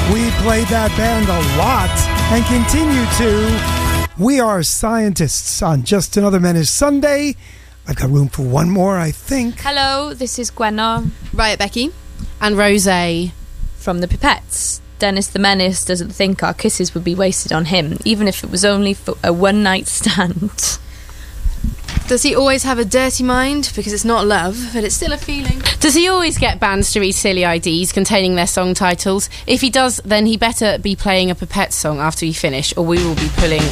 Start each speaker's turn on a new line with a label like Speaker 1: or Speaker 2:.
Speaker 1: We played that band a lot and continue to. We are Scientists on Just Another Menace Sunday. I've got room for one more, I think.
Speaker 2: Hello, this is Gwenna.
Speaker 3: Riot Becky.
Speaker 4: And Rosé.
Speaker 2: From the Pipettes. Dennis the Menace doesn't think our kisses would be wasted on him, even if it was only for a one-night stand.
Speaker 3: Does he always have a dirty mind? Because it's not love, but it's still a feeling.
Speaker 4: Does he always get bands to read silly IDs containing their song titles? If he does, then he better be playing a Pipette song after we finish, or we will be pulling